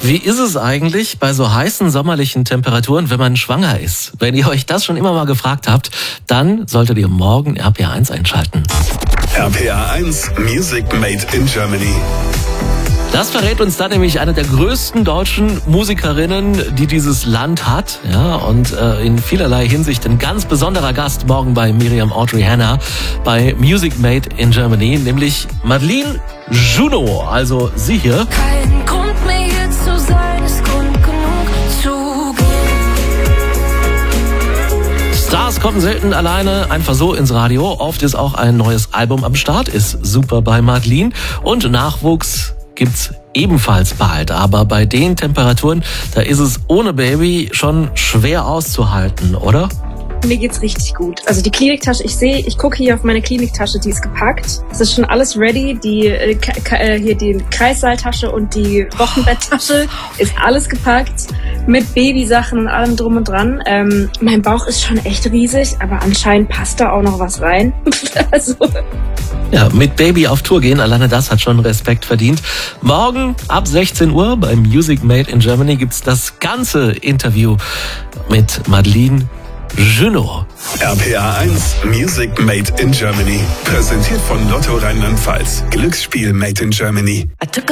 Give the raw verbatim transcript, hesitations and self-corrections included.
Wie ist es eigentlich bei so heißen sommerlichen Temperaturen, wenn man schwanger ist? Wenn ihr euch das schon immer mal gefragt habt, dann solltet ihr morgen R P R eins einschalten. R P R eins Music Made in Germany. Das verrät uns dann nämlich eine der größten deutschen Musikerinnen, die dieses Land hat. Ja, und äh, in vielerlei Hinsicht ein ganz besonderer Gast morgen bei Miriam Audrey Hanna bei Music Made in Germany, nämlich Madeleine Junot, also sie hier. Kein Grund mehr hier zu sein, ist Grund genug zu gehen. Stars kommen selten alleine einfach so ins Radio. Oft ist auch ein neues Album am Start, ist super bei Madeleine. Und Nachwuchs gibt's ebenfalls bald. Aber bei den Temperaturen, da ist es ohne Baby schon schwer auszuhalten, oder? Mir geht's richtig gut. Also die Kliniktasche, ich sehe, ich gucke hier auf meine Kliniktasche, die ist gepackt. Es ist schon alles ready. Die äh, hier die Kreissaaltasche und die Wochenbetttasche ist alles gepackt mit Babysachen und allem drum und dran. Ähm, mein Bauch ist schon echt riesig, aber anscheinend passt da auch noch was rein. Also ja, mit Baby auf Tour gehen, alleine das hat schon Respekt verdient. Morgen ab sechzehn Uhr bei Music Made in Germany gibt's das ganze Interview mit Madeleine Junot. R P R eins Music Made in Germany. Präsentiert von Lotto Rheinland-Pfalz. Glücksspiel Made in Germany.